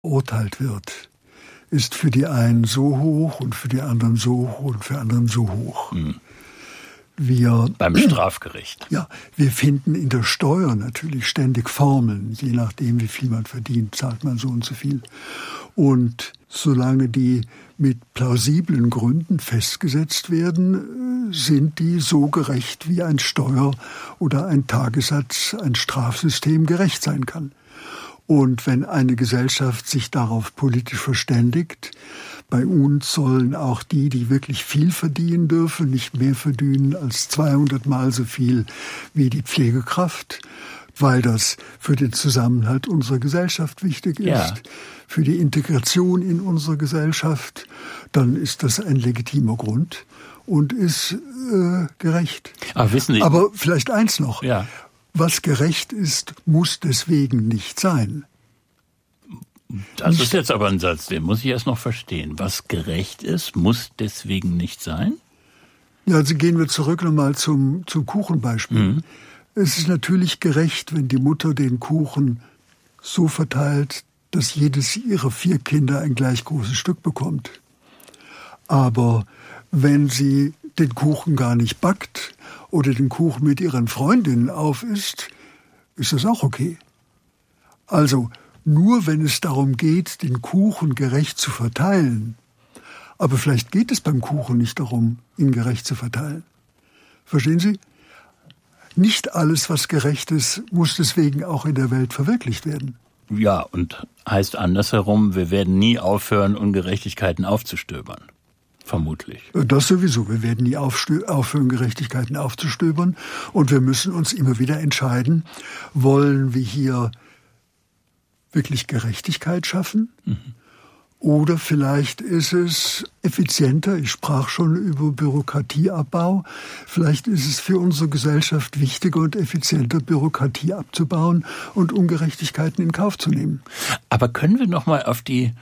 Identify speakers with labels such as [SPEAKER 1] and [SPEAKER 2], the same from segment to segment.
[SPEAKER 1] urteilt wird, ist für die einen so hoch und für die anderen so hoch und für anderen so hoch.
[SPEAKER 2] Mhm. Beim Strafgericht.
[SPEAKER 1] Ja, wir finden in der Steuer natürlich ständig Formeln. Je nachdem, wie viel man verdient, zahlt man so und so viel. Und solange die mit plausiblen Gründen festgesetzt werden, sind die so gerecht, wie ein Steuer- oder ein Tagessatz, ein Strafsystem gerecht sein kann. Und wenn eine Gesellschaft sich darauf politisch verständigt, bei uns sollen auch die wirklich viel verdienen dürfen, nicht mehr verdienen als 200 Mal so viel wie die Pflegekraft, weil das für den Zusammenhalt unserer Gesellschaft wichtig ist, für die Integration in unsere Gesellschaft, dann ist das ein legitimer Grund und ist gerecht.
[SPEAKER 2] Aber wissen Sie,
[SPEAKER 1] aber vielleicht eins noch.
[SPEAKER 2] Ja.
[SPEAKER 1] Was gerecht ist, muss deswegen nicht sein.
[SPEAKER 2] Das ist jetzt aber ein Satz, den muss ich erst noch verstehen. Was gerecht ist, muss deswegen nicht sein?
[SPEAKER 1] Ja, also gehen wir zurück nochmal zum Kuchenbeispiel. Mhm. Es ist natürlich gerecht, wenn die Mutter den Kuchen so verteilt, dass jedes ihrer 4 Kinder ein gleich großes Stück bekommt. Aber wenn sie den Kuchen gar nicht backt oder den Kuchen mit ihren Freundinnen aufisst, ist das auch okay. Also nur wenn es darum geht, den Kuchen gerecht zu verteilen. Aber vielleicht geht es beim Kuchen nicht darum, ihn gerecht zu verteilen. Verstehen Sie? Nicht alles, was gerecht ist, muss deswegen auch in der Welt verwirklicht werden.
[SPEAKER 2] Ja, und heißt andersherum, wir werden nie aufhören, Ungerechtigkeiten aufzustöbern. Vermutlich.
[SPEAKER 1] Das sowieso. Wir werden nie aufhören, Gerechtigkeiten aufzustöbern. Und wir müssen uns immer wieder entscheiden, wollen wir hier wirklich Gerechtigkeit schaffen? Mhm. Oder vielleicht ist es effizienter, ich sprach schon über Bürokratieabbau, vielleicht ist es für unsere Gesellschaft wichtiger und effizienter, Bürokratie abzubauen und Ungerechtigkeiten in Kauf zu nehmen.
[SPEAKER 2] Aber können wir noch mal auf die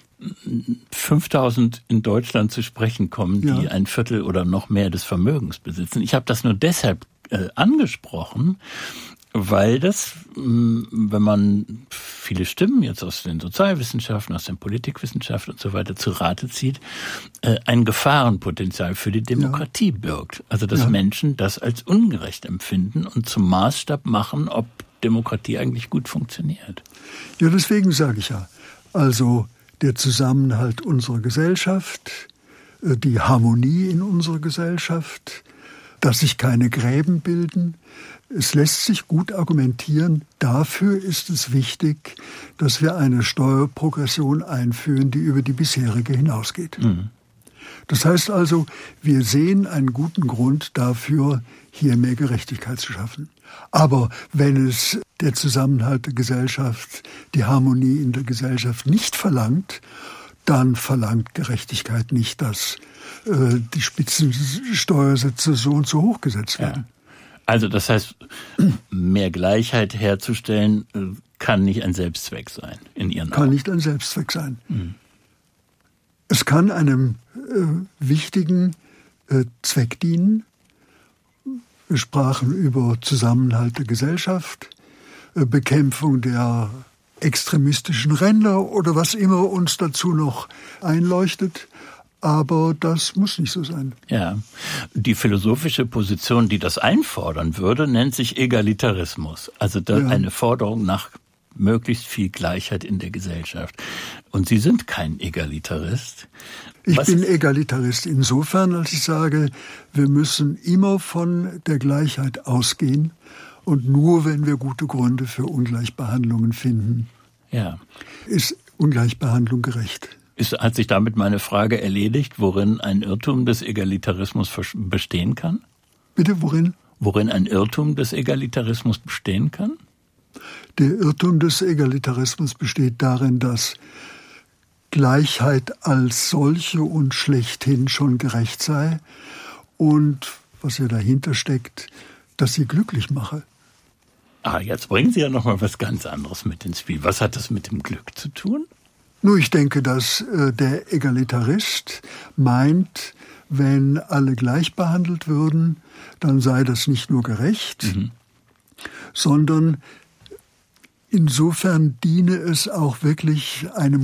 [SPEAKER 2] 5.000 in Deutschland zu sprechen kommen, die ein Viertel oder noch mehr des Vermögens besitzen? Ich habe das nur deshalb angesprochen, weil das, wenn man viele Stimmen jetzt aus den Sozialwissenschaften, aus den Politikwissenschaften und so weiter zu Rate zieht, ein Gefahrenpotenzial für die Demokratie birgt. Also dass Menschen das als ungerecht empfinden und zum Maßstab machen, ob Demokratie eigentlich gut funktioniert.
[SPEAKER 1] Ja, deswegen sage ich ja, also der Zusammenhalt unserer Gesellschaft, die Harmonie in unserer Gesellschaft, dass sich keine Gräben bilden. Es lässt sich gut argumentieren. Dafür ist es wichtig, dass wir eine Steuerprogression einführen, die über die bisherige hinausgeht. Mhm. Das heißt also, wir sehen einen guten Grund dafür, hier mehr Gerechtigkeit zu schaffen. Aber wenn es der Zusammenhalt der Gesellschaft, die Harmonie in der Gesellschaft nicht verlangt, dann verlangt Gerechtigkeit nicht, dass die Spitzensteuersätze so und so hoch gesetzt werden.
[SPEAKER 2] Ja. Also das heißt, mehr Gleichheit herzustellen, kann nicht ein Selbstzweck sein in Ihren Augen.
[SPEAKER 1] Kann nicht ein Selbstzweck sein. Mhm. Es kann einem wichtigen Zweck dienen. Wir sprachen über Zusammenhalt der Gesellschaft, Bekämpfung der extremistischen Ränder oder was immer uns dazu noch einleuchtet. Aber das muss nicht so sein.
[SPEAKER 2] Ja, die philosophische Position, die das einfordern würde, nennt sich Egalitarismus. Also eine Forderung nach möglichst viel Gleichheit in der Gesellschaft. Und Sie sind kein Egalitarist.
[SPEAKER 1] Ich bin Egalitarist insofern, als ich sage, wir müssen immer von der Gleichheit ausgehen. Und nur wenn wir gute Gründe für Ungleichbehandlungen finden, ist Ungleichbehandlung gerecht.
[SPEAKER 2] Hat sich damit meine Frage erledigt, worin ein Irrtum des Egalitarismus bestehen kann?
[SPEAKER 1] Bitte, worin?
[SPEAKER 2] Worin ein Irrtum des Egalitarismus bestehen kann?
[SPEAKER 1] Der Irrtum des Egalitarismus besteht darin, dass Gleichheit als solche und schlechthin schon gerecht sei und, was ja dahinter steckt, dass sie glücklich mache.
[SPEAKER 2] Jetzt bringen Sie ja noch mal was ganz anderes mit ins Spiel. Was hat das mit dem Glück zu tun?
[SPEAKER 1] Nur ich denke, dass der Egalitarist meint, wenn alle gleich behandelt würden, dann sei das nicht nur gerecht, sondern insofern diene es auch wirklich einem